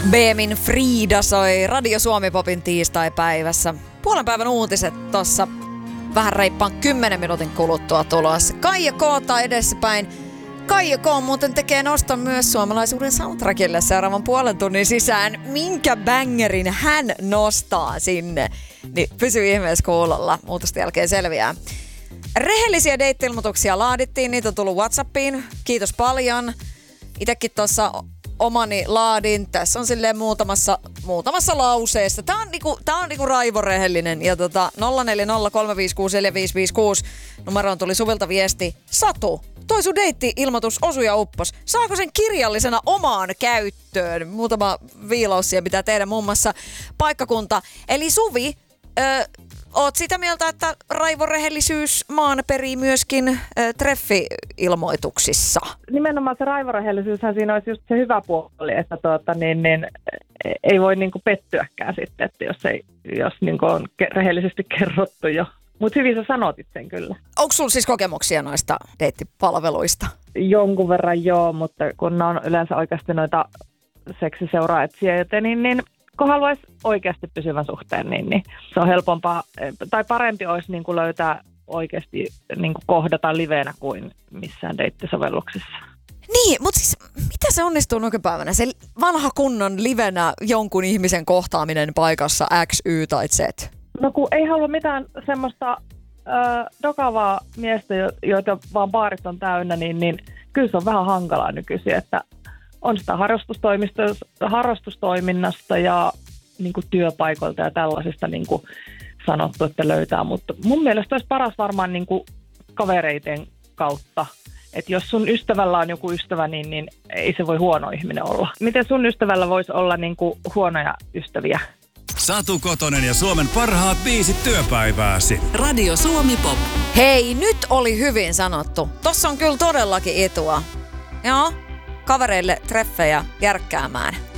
Beemin Frida soi Radio Suomi Popin tiistaipäivässä. Puolen päivän uutiset tossa vähän reippaan 10 minuutin kuluttua tulossa. Kaija K. edessäpäin. Kaija K. muuten tekee noston myös suomalaisuuden soundtrackille seuraavan puolen tunnin sisään. Minkä bangerin hän nostaa sinne? Niin pysy ihmeessä kuulolla. Muutosten jälkeen selviää. Rehellisiä deitti-ilmoituksia laadittiin. Niitä on tullut WhatsAppiin. Kiitos paljon. Itekin tuossa omani laadin. Tässä on silleen muutamassa lauseessa. Tää on niinku raivorehellinen. Ja 0403564556 numeroon tuli Suvilta viesti. Satu, toi sun deitti-ilmoitus osui ja uppos. Saako sen kirjallisena omaan käyttöön? Muutama viilaus siihen pitää tehdä, muun muassa paikkakunta. Eli Suvi, oot sitä mieltä, että raivorehellisyys maan perii myöskin treffi-ilmoituksissa? Nimenomaan se raivorehellisyyshän siinä olisi just se hyvä puoli, että ei voi niinku pettyäkään sitten, että jos niinku on rehellisesti kerrottu jo. Mutta hyvin sä sanotit sen kyllä. Onko sulla siis kokemuksia noista deittipalveluista? Jonkun verran joo, mutta kun ne on yleensä oikeasti noita seksiseuraajatsijoita, niin kun haluaisi oikeasti pysyvän suhteen, niin se on helpompaa, tai parempi olisi niin kuin löytää oikeasti niin kuin kohdata liveenä kuin missään deittisovelluksessa. Niin, mutta siis mitä se onnistuu nykypäivänä? Se vanha kunnon livenä jonkun ihmisen kohtaaminen paikassa X, Y tai Z? No kun ei halua mitään semmoista dokavaa miestä, joita vaan baarit on täynnä, niin kyllä se on vähän hankalaa nykyisin, että on sitä harrastustoiminnasta ja niin kuin työpaikoilta ja tällaisista niin kuin sanottu, että löytää. Mutta mun mielestä olisi paras varmaan niin kuin kavereiden kautta. Että jos sun ystävällä on joku ystävä, niin ei se voi huono ihminen olla. Miten sun ystävällä voisi olla niin kuin huonoja ystäviä? Satu Kotonen ja Suomen parhaat biisit työpäivääsi. Radio Suomi Pop. Hei, nyt oli hyvin sanottu. Tossa on kyllä todellakin etua. Joo, kavereille treffejä järkkäämään.